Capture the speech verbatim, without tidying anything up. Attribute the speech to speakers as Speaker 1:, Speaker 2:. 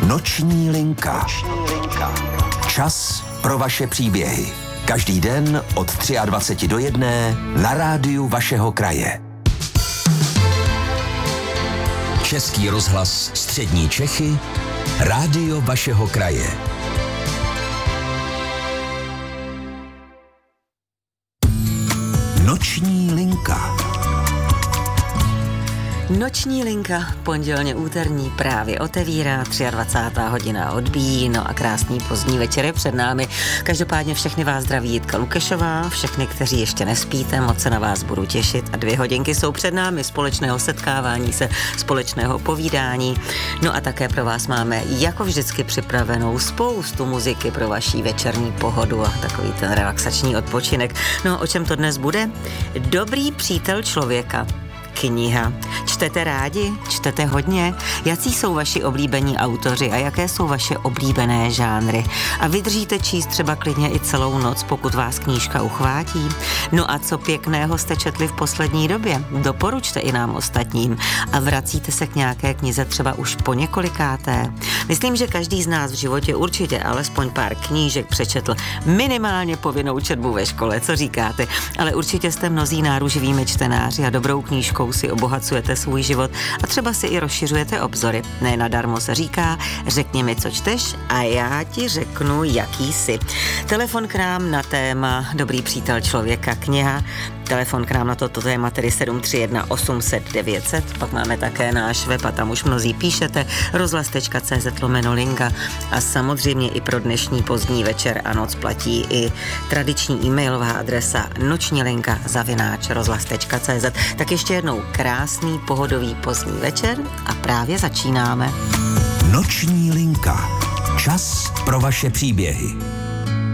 Speaker 1: Noční linka. Noční linka. Čas pro vaše příběhy. Každý den od dvacet tři do jedné na rádiu vašeho kraje. Český rozhlas Střední Čechy, rádio vašeho kraje. Noční linka.
Speaker 2: Noční linka, pondělně úterní, právě otevírá, dvacátá třetí hodina odbíjí, no a krásný pozdní večer je před námi. Každopádně všechny vás zdraví Jitka Lukešová, všechny, kteří ještě nespíte, moc se na vás budu těšit a dvě hodinky jsou před námi společného setkávání se, společného povídání. No a také pro vás máme jako vždycky připravenou spoustu muziky pro vaší večerní pohodu a takový ten relaxační odpočinek. No o čem to dnes bude? Dobrý přítel člověka. Kniha. Čtete rádi? Čtete hodně? Jací jsou vaši oblíbení autoři a jaké jsou vaše oblíbené žánry? A vydržíte číst třeba klidně i celou noc, pokud vás knížka uchvátí? No a co pěkného jste četli v poslední době? Doporučte i nám ostatním. A vracíte se k nějaké knize třeba už po několikáté? Myslím, že každý z nás v životě určitě alespoň pár knížek přečetl, minimálně povinnou četbu ve škole, co říkáte? Ale určitě jste mnozí náruživými čtenáři a dobrou knížkou si obohacujete svůj život a třeba si i rozšiřujete obzory. Ne nadarmo se říká, řekni mi, co čteš a já ti řeknu, jaký jsi. Telefon k nám na téma Dobrý přítel člověka, kniha. Telefon k nám na toto téma tedy sedm tři jedna osm set devět set. Pak máme také náš web a tam už mnozí píšete rozhlas tečka cé zet lomeno linka a samozřejmě i pro dnešní pozdní večer a noc platí i tradiční e-mailová adresa nočnilinka zavináč rozhlas tečka cé zet. Tak ještě jednou krásný pohodový pozdní večer a právě začínáme.
Speaker 1: Noční linka. Čas pro vaše příběhy.